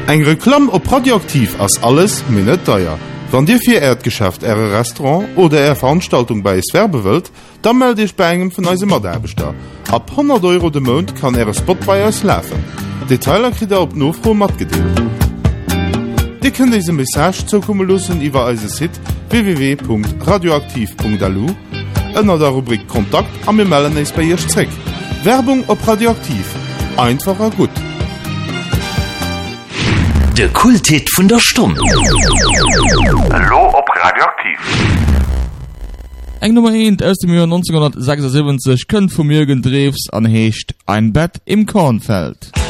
Eng Reklam op Radioaktiv ass alles minnet teuer. Wann Dir fir Erdgeschäft Äre Restaurant oder Ä Veranstaltung bei es werbe wëlt, dann meld Dich bei engem vun eise Maderbeter. Ab 100 € de Mond kann Äre Spot bei eus läfen. Detailer krit op Nofro mat gedeelt. Di kën dese Message zokomme lussen iwwer eise Site www.radioaktiv.lu ënner der Rubrik Kontakt am mir mellen eis bei Ihrch Zreck. Werbung op Radioaktiv. Einfacher gut. De Kulthit vun der Stunde. Hallo op Radioaktiv. Eng Nummer 1 aus dem Jahr 1976 könnt vom Jürgen Drews anhecht ein Bett im Kornfeld.